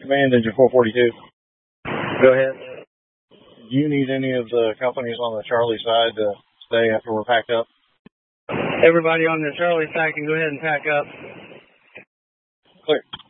Command Engine 442. Go ahead. Do you need any of the companies on the Charlie side to stay after we're packed up? Everybody on the Charlie side can go ahead and pack up. Clear.